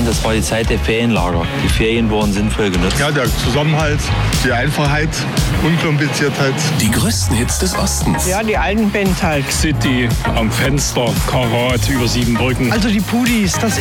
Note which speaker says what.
Speaker 1: das war die Zeit der Ferienlager. Die Ferien wurden sinnvoll genutzt.
Speaker 2: Ja, der Zusammenhalt, die Einfachheit, Unkompliziertheit.
Speaker 3: Die größten Hits des Ostens.
Speaker 4: Ja, die alten Bands halt.
Speaker 5: City, am Fenster, Karat, über 7 Brücken.
Speaker 4: Also die Pudis, das